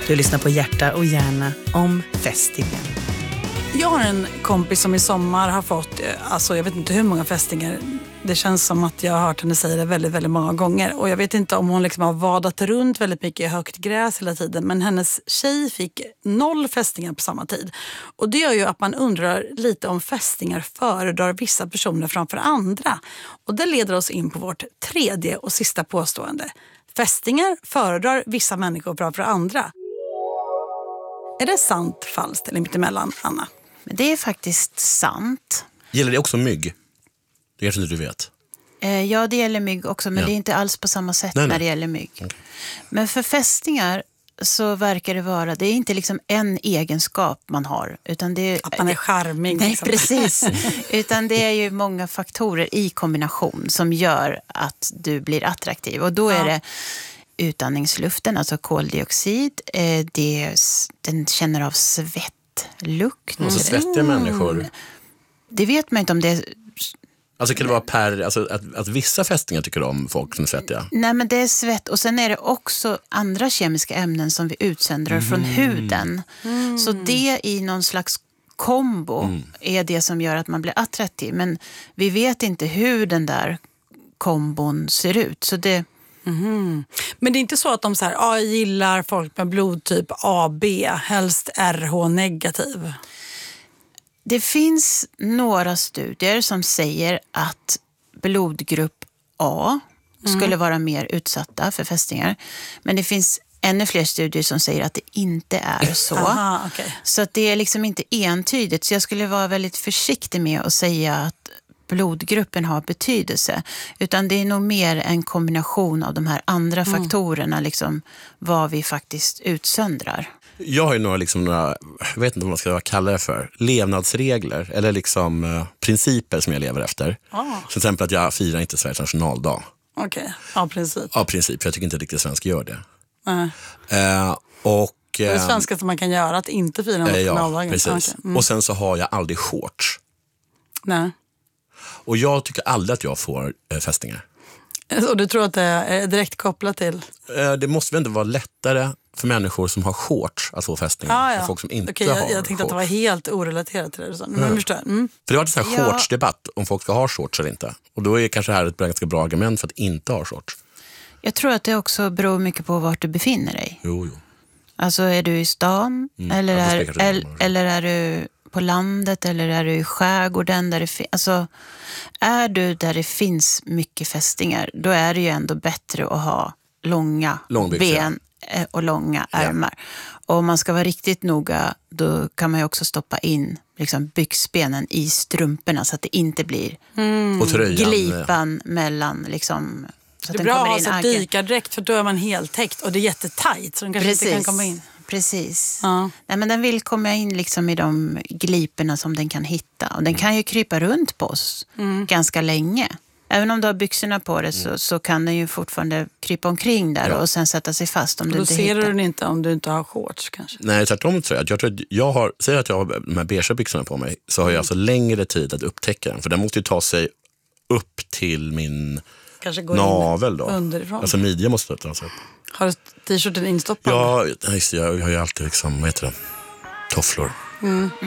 Du lyssnar på Hjärta och hjärna om fästingen. Jag har en kompis som i sommar har fått, alltså jag vet inte hur många fästingar. Det känns som att jag har hört henne säga det väldigt, väldigt många gånger. Och jag vet inte om hon liksom har vadat runt väldigt mycket i högt gräs hela tiden. Men hennes tjej fick 0 fästingar på samma tid. Och det gör ju att man undrar lite om fästingar föredrar vissa personer framför andra. Och det leder oss in på vårt tredje och sista påstående. Fästingar föredrar vissa människor framför andra. Är det sant, falskt eller mittemellan, Anna? Men det är faktiskt sant. Gäller det också mygg? Det kanske inte du vet. Ja, det gäller mygg också, men det är inte alls på samma sätt när det gäller mygg. Okay. Men för fästingar så verkar det vara, det är inte liksom en egenskap man har. Utan det är, att man är charmig. Nej, liksom. Precis. Utan det är ju många faktorer i kombination som gör att du blir attraktiv. Och då är det utandningsluften, alltså koldioxid. Den känner av svettlukt. Och så svettiga människor. Det vet man inte om det. Alltså kan det vara att vissa fästingar tycker om folk som är svettiga? Nej, men det är svett. Och sen är det också andra kemiska ämnen som vi utsöndrar från huden. Så det i någon slags kombo är det som gör att man blir attraktiv. Men vi vet inte hur den där kombon ser ut. Så det... Men det är inte så att de så här, gillar folk med blodtyp AB, helst RH-negativ? Det finns några studier som säger att blodgrupp A skulle vara mer utsatta för fästingar. Men det finns ännu fler studier som säger att det inte är så. Aha, okay. Så att det är liksom inte entydigt. Så jag skulle vara väldigt försiktig med att säga att blodgruppen har betydelse. Utan det är nog mer en kombination av de här andra faktorerna, liksom vad vi faktiskt utsöndrar. Jag har ju några, jag vet inte vad man ska kalla det för, levnadsregler eller liksom principer som jag lever efter. Till exempel att jag firar inte Sveriges nationaldag. Okej, av princip. Av princip, för jag tycker inte riktigt svensk gör det. Det är det svenska som man kan göra, att inte fira nationaldagen. Ja, precis. Och sen så har jag aldrig shorts. Nej. Och jag tycker aldrig att jag får fästingar. Och du tror att det är direkt kopplat till? Det måste väl ändå vara lättare för människor som har shorts att få fästingar. För folk som inte har jag tänkte shorts. att det var helt orelaterat till det. Men förstår. För det har varit en sån här shortsdebatt om folk ska ha shorts eller inte. Och då är kanske det här ett ganska bra argument för att inte ha shorts. Jag tror att det också beror mycket på vart du befinner dig. Jo. Alltså är du i stan eller är du på landet eller är du i skärgården där alltså är du där det finns mycket fästingar, då är det ju ändå bättre att ha långa ben och långa ärmar. Och om man ska vara riktigt noga, då kan man ju också stoppa in liksom byxbenen i strumporna så att det inte blir glipan mellan liksom, så att det är bra att ha dykardräkt, för då är man helt täckt och det är jättetajt så den kanske inte kan komma in. Precis. Nej, men den vill komma in liksom i de gliporna som den kan hitta. Och den kan ju krypa runt på oss ganska länge. Även om du har byxorna på det så kan den ju fortfarande krypa omkring där och sen sätta sig fast om du inte hittar. Då ser du den inte om du inte har shorts kanske? Nej, tvärtom tror jag. Jag tror att säger att jag har de här beige byxorna på mig, så har jag alltså längre tid att upptäcka den. För den måste ju ta sig upp till min navel då. Underifrån. Alltså midjan måste ta sig upp. Har du t-shirten instoppad? Ja, jag har ju alltid liksom, vad heter det? Tofflor.